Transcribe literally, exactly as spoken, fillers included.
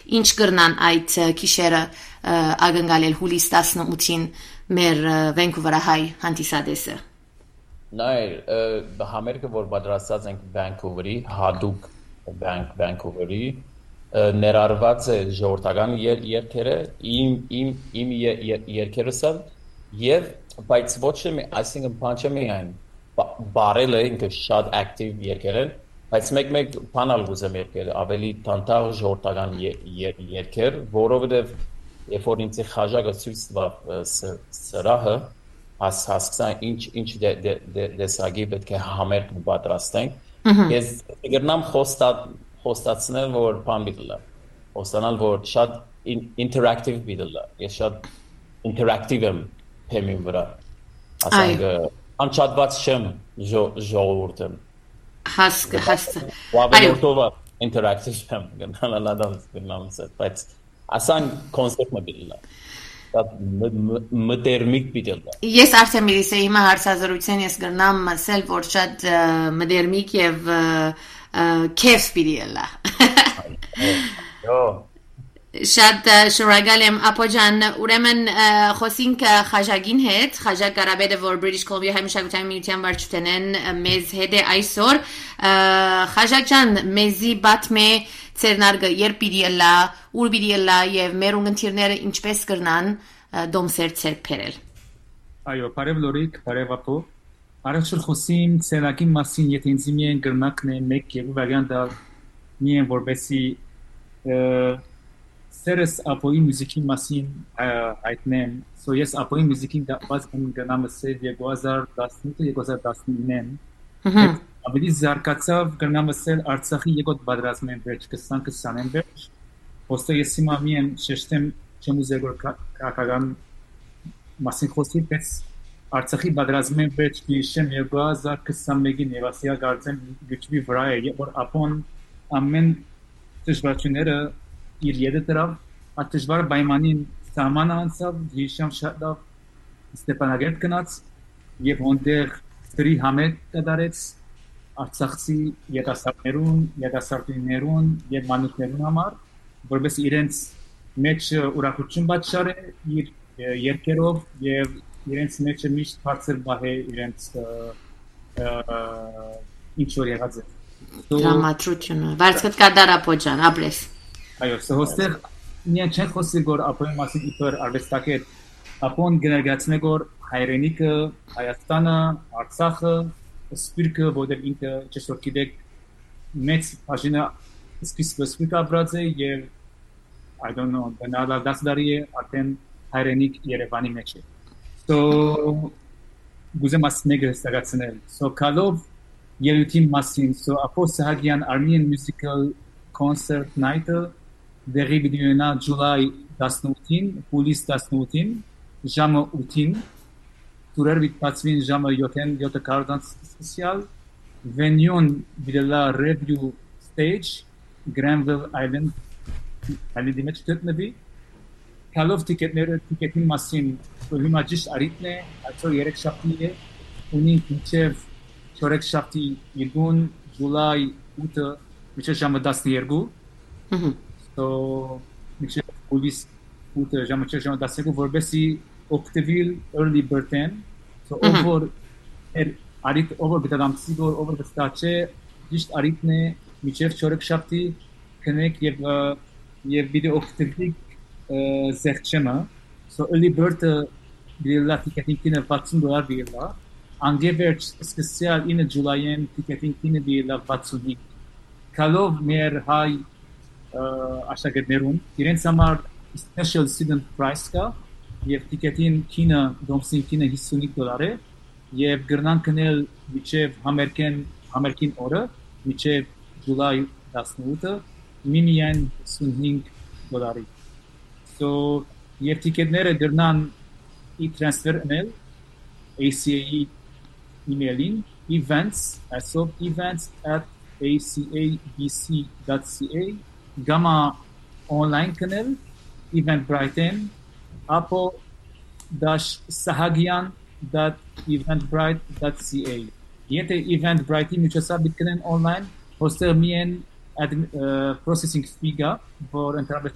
ինչ կրնան այդ քիշերը ագնկալել հուլիս տասնութին մեր Վանկուվերը հայ հանդիսադեսը։ Նայր, համերգը որ պատրաստած ենք Վանկուվերի, հadoop Bank Վանկուվերի ներառված է ժողովրդական երգերը, իմ իմ իմ երգերսը եւ բայց ոչ մի, այսինքն բանջը միայն բարելը ինքը շատ active երգեր են, բայց մեկ-մեկ բանալ ուզեմ երգեր, ավելի տանտաղ ժողովրդական երգեր, որովհետեւ երբ որ ինձ խաժակը ցույց տվավ սրահը Has հասկացան ինչ ինչ դեսագի պետք է համերգ պատրաստենք ես գտնամ խոստատ խոստացնել որ բան բիլա խոստանալ որ շատ interactive բիլա ես շատ interactive եմ թեմի վրա ասենք անչափված չեմ ժողովուրդը հասկ հասկ այո interactive եմ գնալադալ գնամսը բայց ասան կոնցեպտը բիլա մտերմիկ բիդելը Ես արդեն միլիսեի հիմա հարցազրույցեն ես գրնամ ասել որ շատ մտերմիկ եւ քեֆ բիդելը Այո Շատ շնորհակալ եմ ապոջան ուրեմն խոսինք խաժագին հետ խաժակ Կարաբեդը որ British Columbia հայմշակութային միության վարչությունեն մեզ հետ է այսօր խաժակ ջան մեզի բաթմե ցերնարգը երբ բիդելա ուր բիդելա եւ մեր ունգընտիրները ինչպես կրնան դոմսեր ցերփերել Այո բարև լորիկ բարև ապո Առաջ խոսիմ ցերակի մասին եթե ինձ միեն գրնակն է մեկ եւ վարիանտը միեն որբեսի Սերս ապոյի մուզիկի մասին հայտնեմ, so ես ապոյի մուզիկին դապված գնամ ասել երկու հազար տասնութ երկու հազար տասնինը ավելի զարգացավ գնամ ասել Արցախի եկոտ պատրաստման վերջ քսան քսանին վերջ ոստը ես հիմա միեն շեշտեմ չեմ ուզել որ քաղաքական մասին խոսի բայց Արցախի պատրաստման վերջ գիշեմ երկու հազար քսանմեկին եւ ասիա գարցեմ գճվի վրա է որ ապոն ամեն դժվարությունները իր եդը դրավ, այդ դժվար պայմանին սահմանը անցավ, հիշամ շատ լավ Ստեփանագերտ գնաց եւ հոնդեր ստրի համերգ կդարեց Արցախցի երիտասարդներուն, երիտասարդիներուն եւ մանուկներուն համար, որպես իրենց մեջ ուրախություն պատճառ է իր երկերով եւ իրենց մեջ միշտ բարձր բահե իրենց ինչ որ եղած է։ Դրամատրությունը, վարձկտ կադարապոջան, ապրես Այո, սհոստեղ միայն չեն խոսի որ ապոյի մասին իբր արվեստակետ ապոն գնահատացնե որ հայրենիքը, Հայաստանը, Արցախը, սպիրկը, որտեղ ինքը ճշտոր գիտեք մեծ բաժինը սկիզբը սպիրկը ապրած է եւ I don't know, բնալա դասդարի է արդեն հայրենիք Երևանի մեջ է։ So գուզեմ ասնեգը ստացնել։ So կալով ելույթի մասին, so ապո Սահակյան Armenian Musical Concert Night-ը Դերի բիդյոնա July տասնութին, հուլիս տասնութին, ժամը ութին, տուրեր վիտպացվին ժամը յոթ կարդանց սպեսիալ, venue-ն բիդելա Review Stage, Granville Island, այլի մեջ գտնվի, կալով տիկետները, տիկետին մասին, որ հիմա ճիշտ արիթն է, այսօր երեք շաբթի է, ունին մինչև չորեք շաբթի իրգուն, July ութը, մինչև ժամը տասներկու, So, մինչև հուլիս ութը ժամը ժամը տասներկու որբեսի օգտվել early bird-ն, so over արիթ over բդամցի որ over վստահ ճիշտ արիթն է մինչև չորեք շաբթի կնեք եւ եւ վիդեո օգտվիկ զեղչեմը, so early bird-ը դիլա տիկետինը վաթսուն դոլար դիլա, անգևերջ սպեսիալ ինը July-ին տիկետինը դիլա վաթսուն Կալով մեր հայ աշակերտներուն իրենց համար special student price կա եւ տիկետին քինը դոմսին քինը հիսունհինգ դոլար է եւ գրնան կնել միջև համերգեն համերգին օրը միջև July տասնութը մինիան հիսունհինգ դոլարի so եւ տիկետները գրնան ի transfer անել A C A email-ին events asop events at a c a b c dot c a Gamma online canal, Eventbrite, apo dash sahagian dot eventbrite dot c a. Yete Eventbrite mi çesabit canal online, poster mien ad uh, processing fee for